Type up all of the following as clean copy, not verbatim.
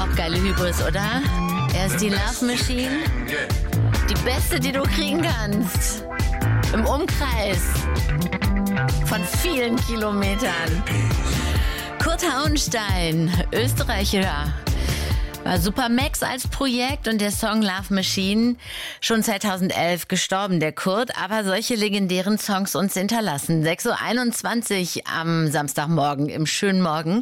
Auch geile Hybris, oder? Er ist die Love Machine. Die beste, die du kriegen kannst. Im Umkreis von vielen Kilometern. Kurt Hauenstein, Österreicher. War Supermax als Projekt und der Song Love Machine schon 2011 gestorben, der Kurt, aber solche legendären Songs uns hinterlassen. 6.21 Uhr am Samstagmorgen, im schönen Morgen.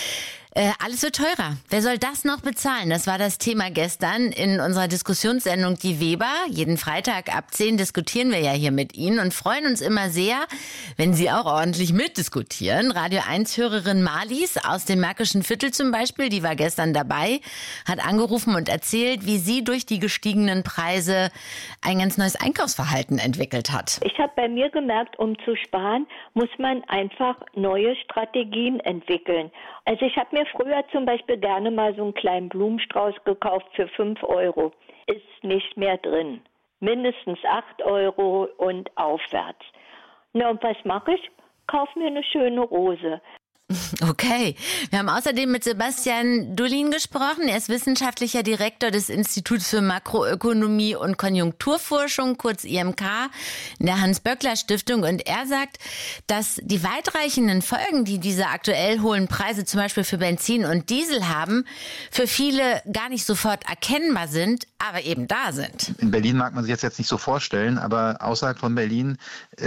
Alles wird teurer. Wer soll das noch bezahlen? Das war das Thema gestern in unserer Diskussionssendung Die Weber. Jeden Freitag ab 10 diskutieren wir ja hier mit Ihnen und freuen uns immer sehr, wenn Sie auch ordentlich mitdiskutieren. Radio 1-Hörerin Marlies aus dem Märkischen Viertel zum Beispiel, die war gestern dabei, hat angerufen und erzählt, wie sie durch die gestiegenen Preise ein ganz neues Einkaufsverhalten entwickelt hat. Ich habe bei mir gemerkt, um zu sparen, muss man einfach neue Strategien entwickeln. Also ich habe mir früher zum Beispiel gerne mal so einen kleinen Blumenstrauß gekauft für 5 Euro. Ist nicht mehr drin. Mindestens 8 Euro und aufwärts. Na und was mache ich? Kauf mir eine schöne Rose. Okay. Wir haben außerdem mit Sebastian Dullin gesprochen. Er ist wissenschaftlicher Direktor des Instituts für Makroökonomie und Konjunkturforschung, kurz IMK, in der Hans-Böckler-Stiftung. Und er sagt, dass die weitreichenden Folgen, die diese aktuell hohen Preise zum Beispiel für Benzin und Diesel haben, für viele gar nicht sofort erkennbar sind, aber eben da sind. In Berlin mag man sich jetzt nicht so vorstellen, aber außerhalb von Berlin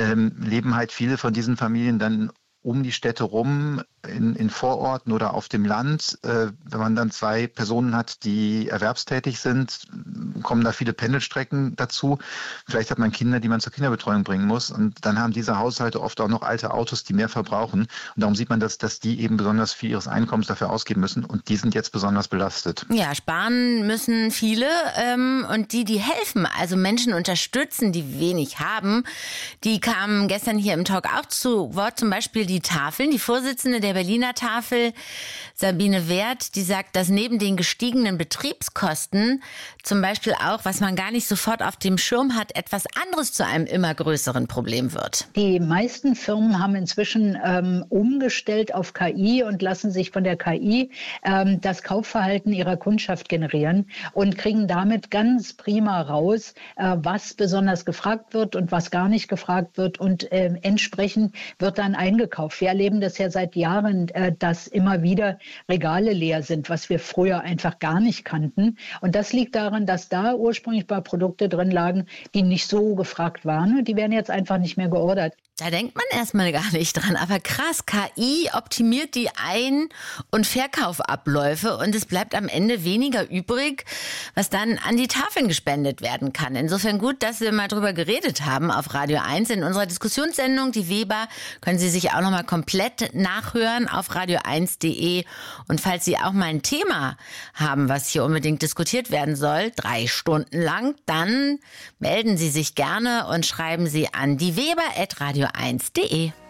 leben halt viele von diesen Familien dann um die Städte rum, in Vororten oder auf dem Land. Wenn man dann 2 Personen hat, die erwerbstätig sind, kommen da viele Pendelstrecken dazu. Vielleicht hat man Kinder, die man zur Kinderbetreuung bringen muss. Und dann haben diese Haushalte oft auch noch alte Autos, die mehr verbrauchen. Und darum sieht man, dass die eben besonders viel ihres Einkommens dafür ausgeben müssen. Und die sind jetzt besonders belastet. Ja, sparen müssen viele. Und die helfen, also Menschen unterstützen, die wenig haben, die kamen gestern hier im Talk auch zu Wort. Zum Beispiel die Tafeln, die Vorsitzende der Berliner Tafel, Sabine Wert, die sagt, dass neben den gestiegenen Betriebskosten zum Beispiel auch, was man gar nicht sofort auf dem Schirm hat, etwas anderes zu einem immer größeren Problem wird. Die meisten Firmen haben inzwischen umgestellt auf KI und lassen sich von der KI das Kaufverhalten ihrer Kundschaft generieren und kriegen damit ganz prima raus, was besonders gefragt wird und was gar nicht gefragt wird und entsprechend wird dann eingekauft. Wir erleben das ja seit Jahren, dass immer wieder Regale leer sind, was wir früher einfach gar nicht kannten. Und das liegt daran, dass da ursprünglich ein paar Produkte drin lagen, die nicht so gefragt waren. Die werden jetzt einfach nicht mehr geordert. Da denkt man erstmal gar nicht dran. Aber krass, KI optimiert die Ein- und Verkaufabläufe und es bleibt am Ende weniger übrig, was dann an die Tafeln gespendet werden kann. Insofern gut, dass wir mal drüber geredet haben auf Radio 1. In unserer Diskussionssendung, die Weber, können Sie sich auch nochmal komplett nachhören auf radio1.de. Und falls Sie auch mal ein Thema haben, was hier unbedingt diskutiert werden soll, 3 Stunden lang, dann melden Sie sich gerne und schreiben Sie an dieweber@radio1.de.